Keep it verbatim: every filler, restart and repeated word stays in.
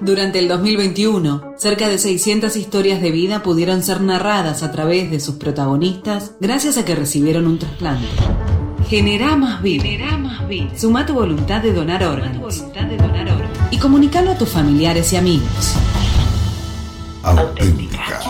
Durante el dos mil veintiuno, cerca de seiscientas historias de vida pudieron ser narradas a través de sus protagonistas gracias a que recibieron un trasplante. Generá más vida. Generá más vida. Suma tu voluntad de donar órganos. Suma tu voluntad de donar órganos. Y comunicalo a tus familiares y amigos. Auténtica.